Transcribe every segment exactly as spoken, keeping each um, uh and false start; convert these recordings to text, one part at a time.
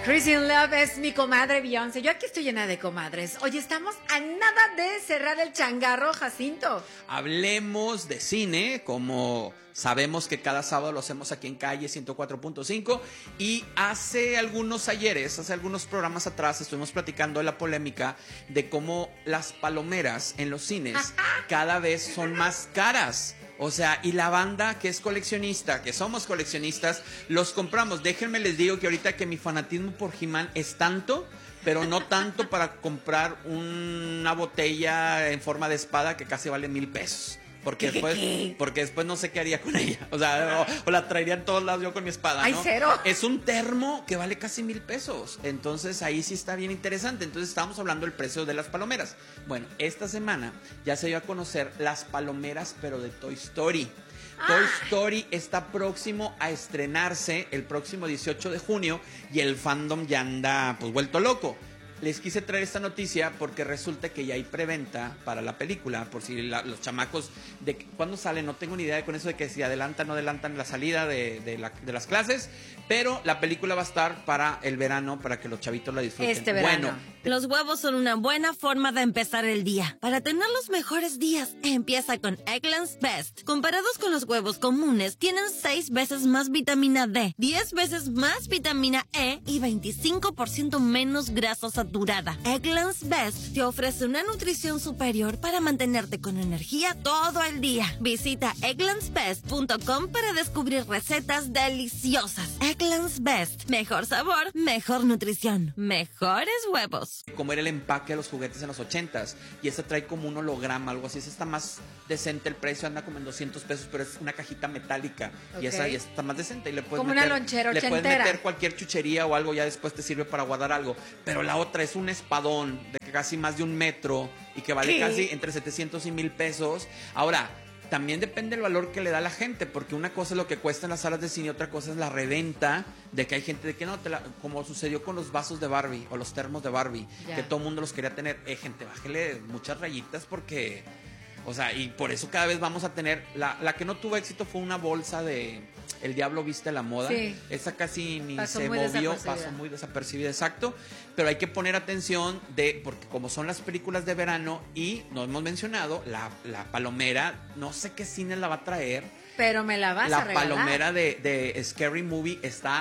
Crazy in Love es mi comadre Beyoncé. Yo aquí estoy llena de comadres. Oye, estamos a nada de cerrar el changarro, Jacinto. Hablemos de cine, como sabemos que cada sábado lo hacemos aquí en Calle ciento cuatro punto cinco. Y hace algunos ayeres, hace algunos programas atrás, estuvimos platicando de la polémica de cómo las palomeras en los cines cada vez son más caras. O sea, y la banda que es coleccionista, que somos coleccionistas, los compramos. Déjenme les digo que ahorita que mi fanatismo por He-Man es tanto, pero no tanto para comprar una botella en forma de espada que casi vale mil pesos. Porque después, porque después no sé qué haría con ella. O sea, o, o la traería en todos lados yo con mi espada, ¿no? ¡Ay, cero! Es un termo que vale casi mil pesos. Entonces ahí sí está bien interesante. Entonces estábamos hablando del precio de las palomeras. Bueno, esta semana ya se dio a conocer las palomeras, pero de Toy Story. Ah. Toy Story está próximo a estrenarse el próximo dieciocho de junio y el fandom ya anda pues vuelto loco. Les quise traer esta noticia porque resulta que ya hay preventa para la película, por si la, los chamacos, de ¿cuándo sale? No tengo ni idea con eso de que si adelantan o no adelantan la salida de, de, la, de las clases, pero la película va a estar para el verano, para que los chavitos la disfruten. Este verano. Bueno, los huevos son una buena forma de empezar el día. Para tener los mejores días, empieza con Eggland's Best. Comparados con los huevos comunes, tienen seis veces más vitamina D, diez veces más vitamina E y veinticinco por ciento menos grasa saturada. Eggland's Best te ofrece una nutrición superior para mantenerte con energía todo el día. Visita egglands best punto com para descubrir recetas deliciosas. Eggland's Best. Mejor sabor, mejor nutrición, mejores huevos. Como era el empaque de los juguetes en los ochentas, y esta trae como un holograma, algo así. Esa está más decente el precio, anda como en doscientos pesos, pero es una cajita metálica. Okay. Y esa ya está más decente. Y le puedes como meter, una lonchera le ochentera. puedes meter cualquier chuchería o algo, ya después te sirve para guardar algo. Pero la otra es un espadón de casi más de un metro y que vale ¿Qué? casi entre setecientos y mil pesos. Ahora, también depende del valor que le da la gente, porque una cosa es lo que cuesta en las salas de cine, otra cosa es la reventa, de que hay gente de que no, te la, como sucedió con los vasos de Barbie o los termos de Barbie, ya. que todo el mundo los quería tener. Eh, gente, bájele muchas rayitas porque, o sea, y por eso cada vez vamos a tener, la, la que no tuvo éxito fue una bolsa de El Diablo Viste la Moda. Sí. Esa casi ni Pasó se muy movió, desapercibida. pasó muy desapercibida, exacto. Pero hay que poner atención de, porque como son las películas de verano y no hemos mencionado, la, la palomera, no sé qué cine la va a traer. Pero me la vas La a regalar. palomera de, de Scary Movie está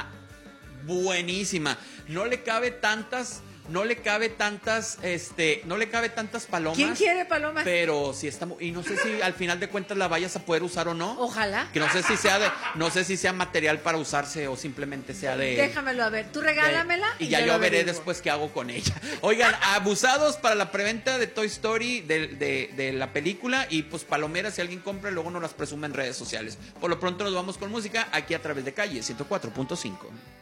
buenísima. No le cabe tantas... No le cabe tantas, este, no le cabe tantas palomas. ¿Quién quiere palomas? Pero si está, y no sé si al final de cuentas la vayas a poder usar o no. Ojalá. Que no sé si sea de, no sé si sea material para usarse o simplemente sea de. Déjamelo a ver. Tú regálamela. De, y ya yo, lo veré averiguo. después qué hago con ella. Oigan, abusados para la preventa de Toy Story, de, de, de la película. Y pues palomeras, si alguien compra, luego nos las presume en redes sociales. Por lo pronto nos vamos con música aquí a través de Calle ciento cuatro punto cinco.